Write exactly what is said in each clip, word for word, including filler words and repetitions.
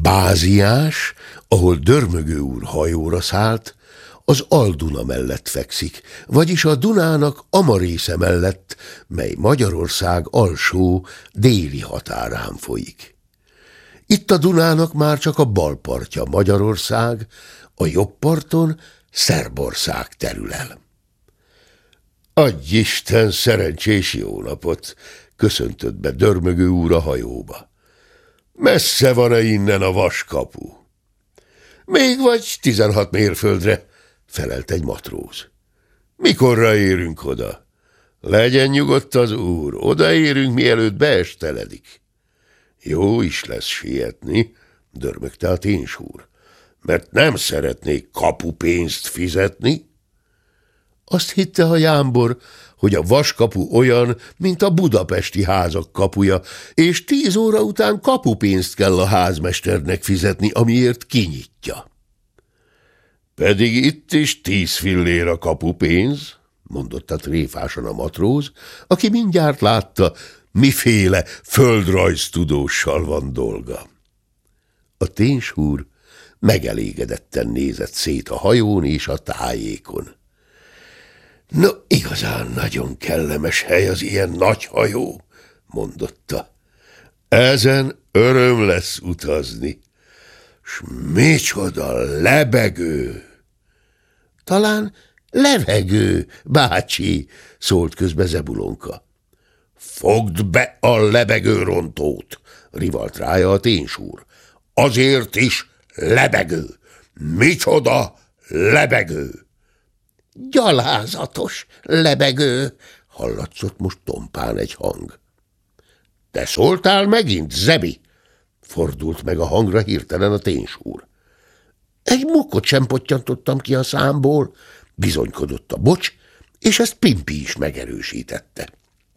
Báziás, ahol Dörmögő úr hajóra szállt, az Al-Duna mellett fekszik, vagyis a Dunának ama része mellett, mely Magyarország alsó, déli határán folyik. Itt a Dunának már csak a bal partja Magyarország, a jobb parton Szerbország terül el. Adj Isten szerencsés jó napot, köszöntött be Dörmögő úr a hajóba. Messze van-e innen a vaskapu? Még vagy tizenhat mérföldre, felelt egy matróz. Mikorra érünk oda? Legyen nyugodt az úr, odaérünk, mielőtt beesteledik. Jó is lesz sietni, dörmögte a ténsúr, mert nem szeretnék kapupénzt fizetni. Azt hitte a jámbor, hogy a vaskapu olyan, mint a budapesti házak kapuja, és tíz óra után kapupénzt kell a házmesternek fizetni, amiért kinyitja. Pedig itt is tíz fillér a kapupénz, mondotta tréfásan a matróz, aki mindjárt látta, miféle földrajztudóssal van dolga. A ténsúr megelégedetten nézett szét a hajón és a tájékon. No, igazán nagyon kellemes hely az ilyen nagy hajó, mondotta. Ezen öröm lesz utazni. S micsoda lebegő! Talán levegő, bácsi, szólt közbe Zebulonka. Fogd be a lebegőrontót, rivalt rája a ténsúr. Azért is lebegő. Micsoda lebegő! Gyalázatos lebegő, hallatszott most tompán egy hang. Te szóltál megint, Zebi? Fordult meg a hangra hirtelen a ténsúr. Egy mukkot sem pottyantottam ki a számból, bizonykodott a bocs, és ezt Pimpi is megerősítette.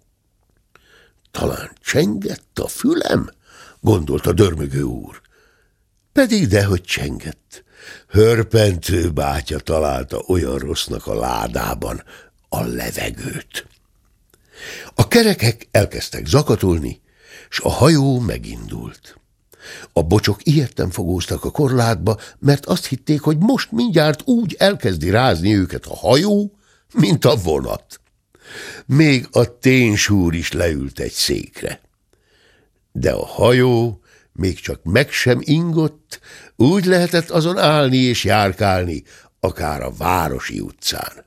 Talán csengett a fülem, gondolta Dörmögő úr. Pedig dehogy csengett. Hörpentő bátya találta olyan rossznak a ládában a levegőt. A kerekek elkezdtek zakatolni, s a hajó megindult. A bocsok ijedten fogóztak a korlátba, mert azt hitték, hogy most mindjárt úgy elkezdi rázni őket a hajó, mint a vonat. Még a ténsúr is leült egy székre. De a hajó még csak meg sem ingott, úgy lehetett azon állni és járkálni, akár a városi utcán.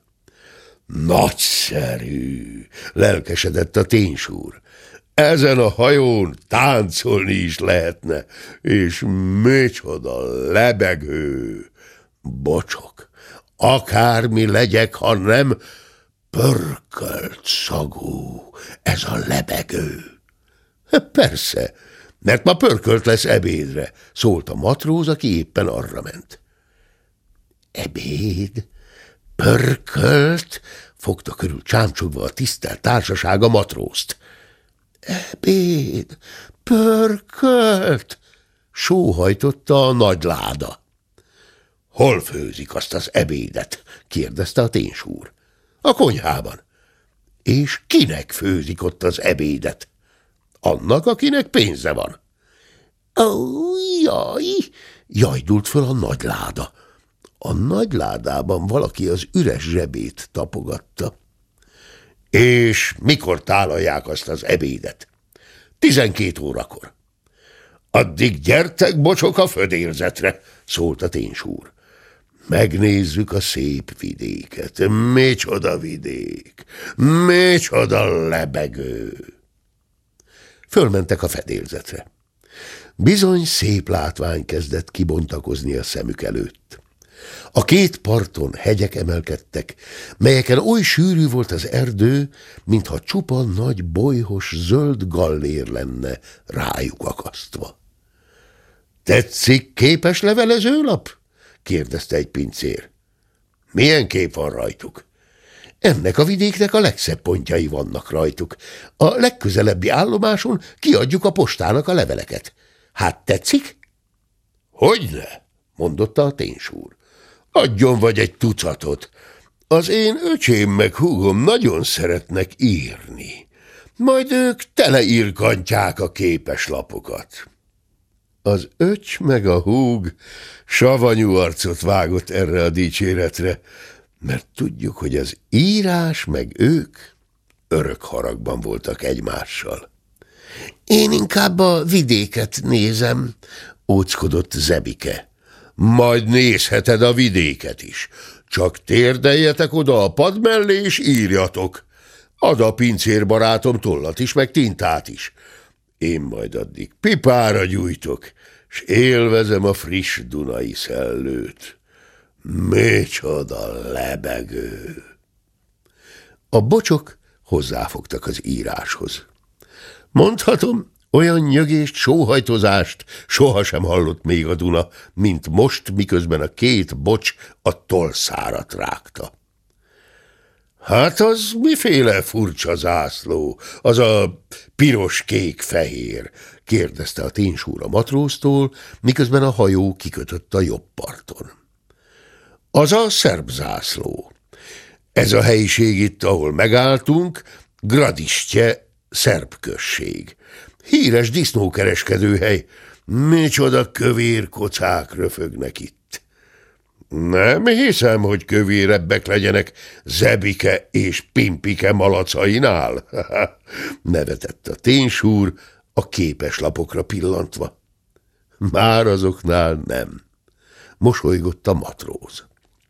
Nagyszerű, lelkesedett a ténsúr. Ezen a hajón táncolni is lehetne, és micsoda lebegő. Bocsok, akármi legyek, ha nem pörkölt szagú ez a lebegő. Persze, mert ma pörkölt lesz ebédre, szólt a matróz, aki éppen arra ment. Ebéd? Pörkölt? Fogta körül csámcsogva a tisztelt társaság a matrózt. Ebéd? Pörkölt? Sóhajtotta a nagy láda. Hol főzik azt az ebédet? Kérdezte a ténsúr. A konyhában. És kinek főzik ott az ebédet? Annak, akinek pénze van. Ó, jaj, jajdult föl a nagy láda. A nagy ládában valaki az üres zsebét tapogatta. És mikor tálalják azt az ebédet? Tizenkét órakor. Addig gyertek, bocsok, a födérzetre, szólt a ténsúr. Megnézzük a szép vidéket. Micsoda vidék, micsoda lebegő. Fölmentek a fedélzetre. Bizony szép látvány kezdett kibontakozni a szemük előtt. A két parton hegyek emelkedtek, melyeken oly sűrű volt az erdő, mintha csupa nagy, bolyhos, zöld gallér lenne rájuk akasztva. – Tetszik képes levelezőlap? – kérdezte egy pincér. – Milyen kép van rajtuk? – Ennek a vidéknek a legszebb pontjai vannak rajtuk. A legközelebbi állomáson kiadjuk a postának a leveleket. Hát tetszik? – Hogyne? – mondotta a ténsúr. Adjon vagy egy tucatot. Az én öcsém meg húgom nagyon szeretnek írni. Majd ők teleírkantják a képeslapokat. Az öcs meg a húg savanyú arcot vágott erre a dicséretre, mert tudjuk, hogy az írás meg ők örök haragban voltak egymással. Én inkább a vidéket nézem, óckodott Zebike. Majd nézheted a vidéket is, csak térdeljetek oda a pad mellé és írjatok. Ad a pincérbarátom tollat is, meg tintát is. Én majd addig pipára gyújtok, s élvezem a friss dunai szellőt. Micsoda lebegő! A bocsok hozzáfogtak az íráshoz. Mondhatom, olyan nyögést, sóhajtozást sohasem hallott még a Duna, mint most, miközben a két bocs a tollszárat rágta. Hát az miféle furcsa zászló, az a piros-kék-fehér? Kérdezte a ténsúr a matróztól, miközben a hajó kikötött a jobb parton. Az a szerb zászló. Ez a helyiség itt, ahol megálltunk, Gradistje, szerb község. Híres disznókereskedőhely, micsoda kövér kocák röfögnek itt. Nem hiszem, hogy kövérebbek legyenek Zebike és Pimpike malacainál, nevetett a ténsúr a képeslapokra pillantva. Már azoknál nem, mosolygott a matróz.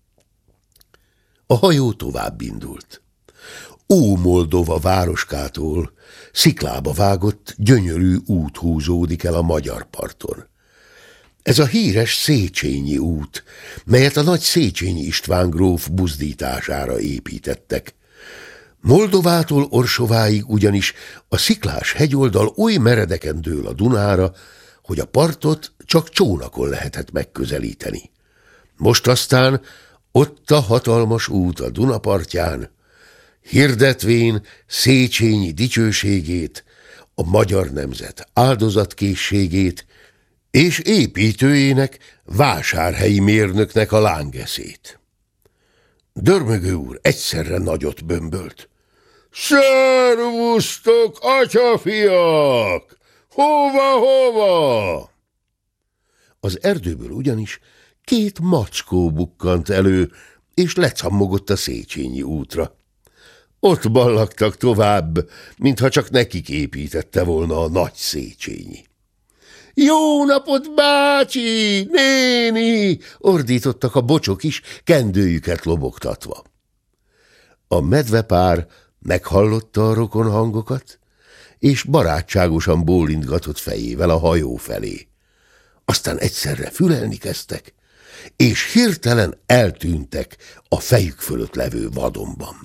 A hajó tovább indult. Ó-Moldova városkától sziklába vágott, gyönyörű út húzódik el a magyar parton. Ez a híres Széchenyi út, melyet a nagy Széchenyi István gróf buzdítására építettek. Moldovától Orsováig ugyanis a sziklás hegyoldal oly meredeken dől a Dunára, hogy a partot csak csónakon lehetett megközelíteni. Most aztán ott a hatalmas út a Duna partján, hirdetvén Széchenyi dicsőségét, a magyar nemzet áldozatkészségét, és építőjének, vásárhelyi mérnöknek a lángeszét. Dörmögő úr egyszerre nagyot bömbölt. Szervusztok, atyafiak! Hova, hova? Az erdőből ugyanis két mackó bukkant elő, és lecammogott a Széchenyi útra. Ott ballagtak tovább, mintha csak nekik építette volna a nagy Széchenyi. Jó napot, bácsi, néni! Ordítottak a bocsok is, kendőjüket lobogtatva. A medvepár meghallotta a rokon hangokat, és barátságosan bólintgatott fejével a hajó felé. Aztán egyszerre fülelni kezdtek, és hirtelen eltűntek a fejük fölött levő vadonban.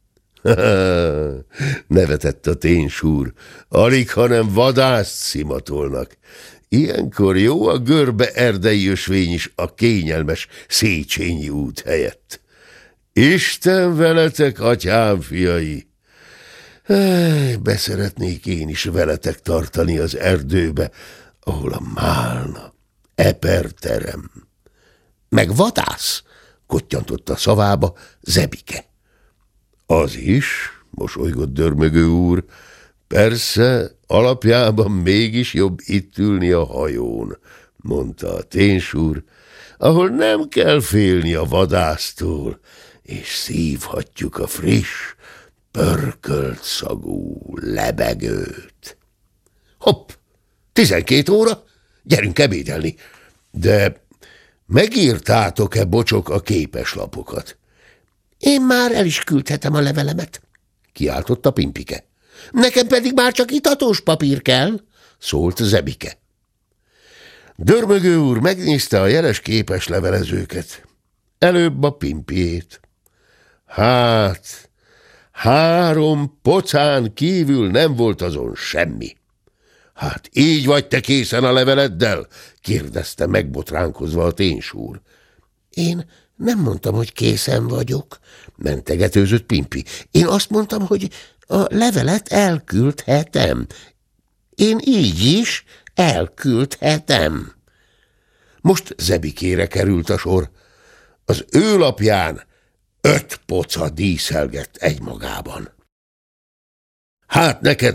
Nevetett a ténsúr, alig, hanem vadászt szimatolnak. Ilyenkor jó a görbe erdei ösvény is a kényelmes Széchenyi út helyett. Isten veletek, atyám fiai! Beszeretnék én is veletek tartani az erdőbe, ahol a málna, eperterem. Meg vadász, kottyantott a szavába Zebike. Az is, mosolygott Dörmögő úr, persze, alapjában mégis jobb itt ülni a hajón, mondta a ténsúr, ahol nem kell félni a vadásztól, és szívhatjuk a friss, pörkölt szagú lebegőt. Hopp, tizenkét óra, gyerünk ebédelni, de megírtátok-e, bocsok, a képeslapokat? Én már el is küldhetem a levelemet, kiáltotta Pimpike. Nekem pedig már csak itatós papír kell, szólt Zebike. Dörmögő úr megnézte a jeles képes levelezőket, előbb a Pimpiét. Hát, három pocán kívül nem volt azon semmi. Hát így vagy te készen a leveleddel? Kérdezte megbotránkozva a ténsúr. Én nem mondtam, hogy készen vagyok, mentegetőzött Pimpi. Én azt mondtam, hogy a levelet elküldhetem. Én így is elküldhetem. Most Zebikére került a sor. Az ő lapján öt poca díszelgett egymagában. Hát neked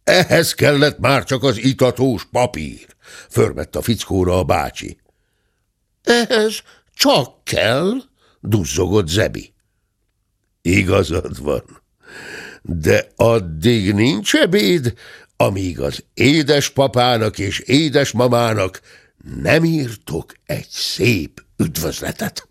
Ehhez kellett már csak az itatós papír, förmett a fickóra a bácsi. Ehhez csak kell, duzzogott Zebi. Igazad van, de addig nincs ebéd, amíg az édespapának és édesmamának nem írtok egy szép üdvözletet.